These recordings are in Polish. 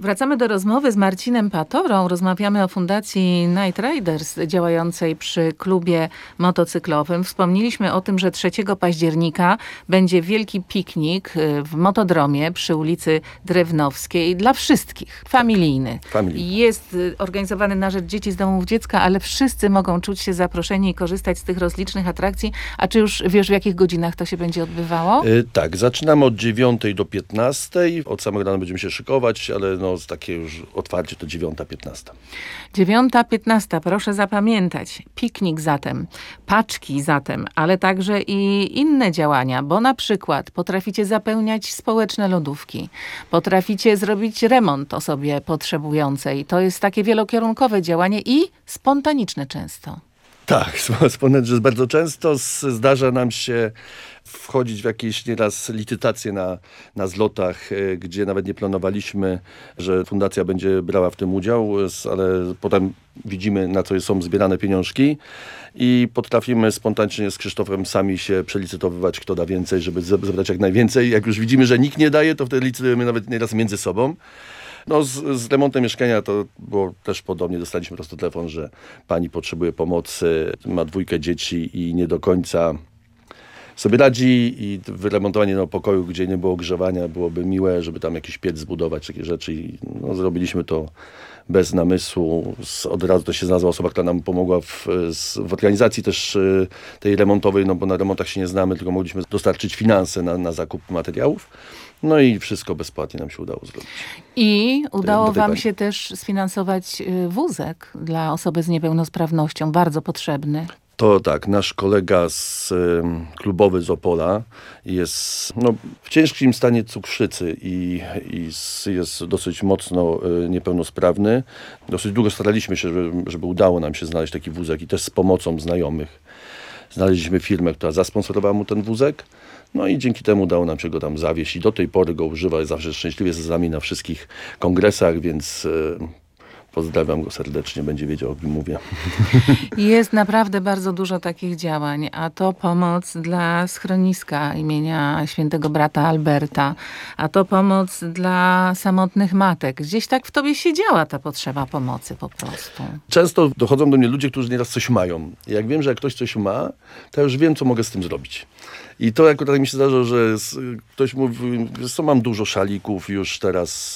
Wracamy do rozmowy z Marcinem Patorą. Rozmawiamy o Fundacji Night Riders działającej przy klubie motocyklowym. Wspomnieliśmy o tym, że 3 października będzie wielki piknik w Motodromie przy ulicy Drewnowskiej dla wszystkich, familijny. Jest organizowany na rzecz dzieci z domów dziecka, ale wszyscy mogą czuć się zaproszeni i korzystać z tych rozlicznych atrakcji. A czy już wiesz, w jakich godzinach to się będzie odbywało? Tak, zaczynamy od 9 do 15. Od samego rana będziemy się szykować, ale takie już otwarcie to 9:15. 9:15, proszę zapamiętać. Piknik zatem, paczki zatem, ale także i inne działania, bo na przykład potraficie zapełniać społeczne lodówki, potraficie zrobić remont osobie potrzebującej. To jest takie wielokierunkowe działanie i spontaniczne często. Tak, że bardzo często zdarza nam się wchodzić w jakieś nieraz licytacje na zlotach, gdzie nawet nie planowaliśmy, że fundacja będzie brała w tym udział, ale potem widzimy, na co są zbierane pieniążki i potrafimy spontanicznie z Krzysztofem sami się przelicytowywać, kto da więcej, żeby zebrać jak najwięcej. Jak już widzimy, że nikt nie daje, to wtedy licytujemy nawet nieraz między sobą. Z remontem mieszkania to było też podobnie. Dostaliśmy po prostu telefon, że pani potrzebuje pomocy, ma 2 dzieci i nie do końca sobie radzi i wyremontowanie pokoju, gdzie nie było grzewania, byłoby miłe, żeby tam jakiś piec zbudować, takie rzeczy. I zrobiliśmy to bez namysłu. Od razu to się znalazła osoba, która nam pomogła w organizacji też tej remontowej, bo na remontach się nie znamy, tylko mogliśmy dostarczyć finanse na zakup materiałów. I wszystko bezpłatnie nam się udało zrobić. I udało wam się też sfinansować wózek dla osoby z niepełnosprawnością, bardzo potrzebny. To tak, nasz kolega klubowy z Opola jest w ciężkim stanie cukrzycy i jest dosyć mocno niepełnosprawny. Dosyć długo staraliśmy się, żeby udało nam się znaleźć taki wózek i też z pomocą znajomych. Znaleźliśmy firmę, która zasponsorowała mu ten wózek. I dzięki temu udało nam się go tam zawieźć i do tej pory go używa. Jest zawsze szczęśliwie z nami na wszystkich kongresach, więc pozdrawiam go serdecznie, będzie wiedział, o kim mówię. Jest naprawdę bardzo dużo takich działań, a to pomoc dla schroniska imienia świętego brata Alberta, a to pomoc dla samotnych matek. Gdzieś tak w tobie siedziała ta potrzeba pomocy po prostu. Często dochodzą do mnie ludzie, którzy nieraz coś mają. I jak wiem, że jak ktoś coś ma, to już wiem, co mogę z tym zrobić. I to akurat mi się zdarza, że ktoś mówi, że mam dużo szalików, już teraz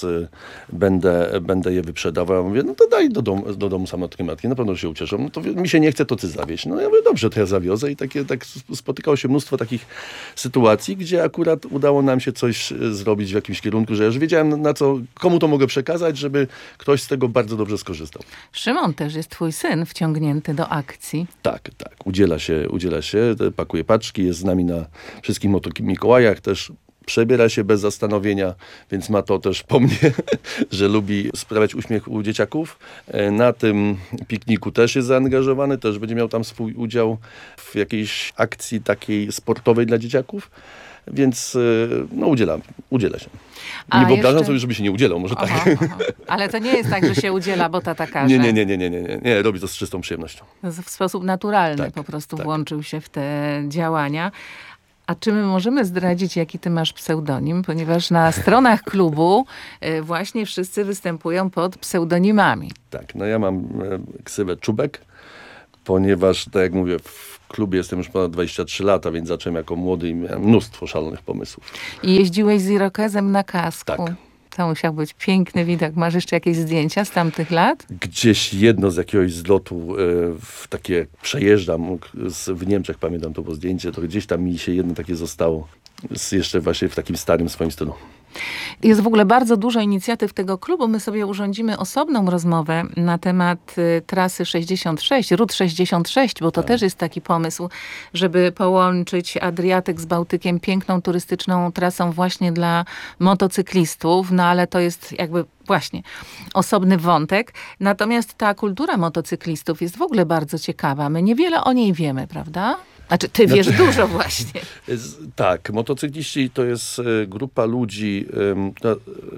będę je wyprzedawał. Ja mówię, to daj do domu samotnej matki, na pewno się ucieszą. To mi się nie chce, to ty zawieź. Ja mówię, dobrze, to ja zawiozę. I tak spotykało się mnóstwo takich sytuacji, gdzie akurat udało nam się coś zrobić w jakimś kierunku, że ja już wiedziałem, komu to mogę przekazać, żeby ktoś z tego bardzo dobrze skorzystał. Szymon też jest twój syn wciągnięty do akcji. Tak. Udziela się, pakuje paczki, jest z nami na wszystkich Mikołajach, też przebiera się bez zastanowienia, więc ma to też po mnie, że lubi sprawiać uśmiech u dzieciaków. Na tym pikniku też jest zaangażowany, też będzie miał tam swój udział w jakiejś akcji takiej sportowej dla dzieciaków. Więc udziela się. Nie wyobrażam sobie, żeby się nie udzielał, może tak. Ale to nie jest tak, że się udziela, bo tata każe. Nie, robi to z czystą przyjemnością. W sposób naturalny po prostu włączył się w te działania. A czy my możemy zdradzić, jaki ty masz pseudonim? Ponieważ na stronach klubu właśnie wszyscy występują pod pseudonimami. Tak, ja mam ksywę Czubek, ponieważ, tak jak mówię, w klubie jestem już ponad 23 lata, więc zacząłem jako młody i miałem mnóstwo szalonych pomysłów. I jeździłeś z irokezem na kasku. Tak. To musiał być piękny widok. Masz jeszcze jakieś zdjęcia z tamtych lat? Gdzieś jedno z jakiegoś zlotu, takie przejeżdżam w Niemczech, pamiętam to było zdjęcie, to gdzieś tam mi się jedno takie zostało. Jeszcze właśnie w takim starym swoim stylu. Jest w ogóle bardzo dużo inicjatyw tego klubu. My sobie urządzimy osobną rozmowę na temat trasy 66, Route 66, bo to też jest taki pomysł, żeby połączyć Adriatyk z Bałtykiem piękną turystyczną trasą właśnie dla motocyklistów, ale to jest jakby właśnie osobny wątek. Natomiast ta kultura motocyklistów jest w ogóle bardzo ciekawa. My niewiele o niej wiemy, prawda? Ty wiesz dużo właśnie. Tak, motocykliści to jest grupa ludzi, która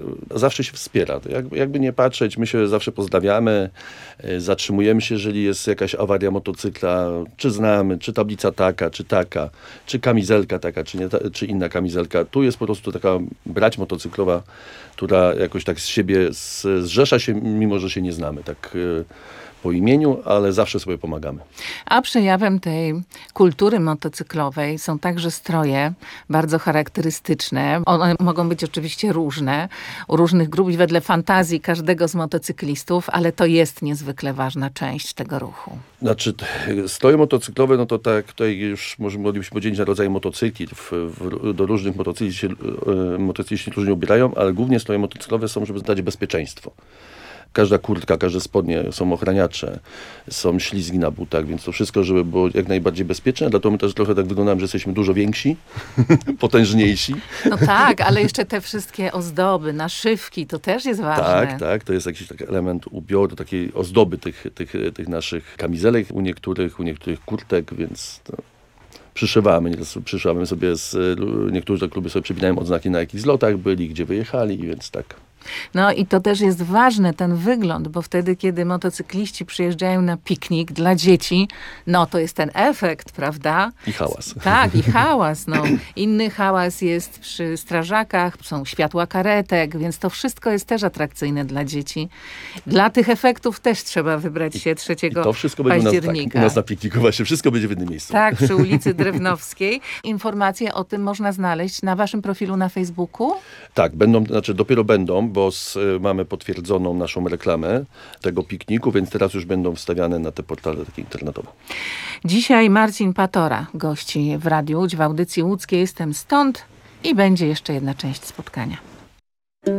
zawsze się wspiera. Jakby nie patrzeć, my się zawsze pozdrawiamy, zatrzymujemy się, jeżeli jest jakaś awaria motocykla, czy znamy, czy tablica taka, czy kamizelka taka, czy inna kamizelka. Tu jest po prostu taka brać motocyklowa, która jakoś tak z siebie zrzesza się, mimo że się nie znamy tak po imieniu, ale zawsze sobie pomagamy. A przejawem tej kultury motocyklowej są także stroje bardzo charakterystyczne. One mogą być oczywiście różne, u różnych grup i wedle fantazji każdego z motocyklistów, ale to jest niezwykle ważna część tego ruchu. Znaczy, stroje motocyklowe, no to tak tutaj już moglibyśmy podzielić na rodzaje motocykli. Do różnych motocykliści różnie ubierają, ale głównie stroje motocyklowe są, żeby dać bezpieczeństwo. Każda kurtka, każde spodnie są ochraniacze, są ślizgi na butach, więc to wszystko, żeby było jak najbardziej bezpieczne. Dlatego my też trochę tak wyglądamy, że jesteśmy dużo więksi, potężniejsi. No tak, ale jeszcze te wszystkie ozdoby, naszywki, to też jest ważne. Tak, to jest jakiś taki element ubioru, takiej ozdoby tych naszych kamizelek, u niektórych kurtek, więc to przyszywamy sobie, niektóre kluby sobie przypinają odznaki, na jakich zlotach byli, gdzie wyjechali, więc tak. No i to też jest ważne, ten wygląd, bo wtedy, kiedy motocykliści przyjeżdżają na piknik dla dzieci, no to jest ten efekt, prawda? I hałas. Tak, i hałas. No. Inny hałas jest przy strażakach, są światła karetek, więc to wszystko jest też atrakcyjne dla dzieci. Dla tych efektów też trzeba wybrać się 3 to wszystko będzie października. U nas na pikniku właśnie, wszystko będzie w jednym miejscu. Tak, przy ulicy Drewnowskiej. Informacje o tym można znaleźć na waszym profilu na Facebooku? Tak, dopiero będą, bo mamy potwierdzoną naszą reklamę tego pikniku, więc teraz już będą wstawiane na te portale takie internetowe. Dzisiaj Marcin Patora gości w Radiu Łódź w audycji łódzkiej Jestem Stąd i będzie jeszcze jedna część spotkania.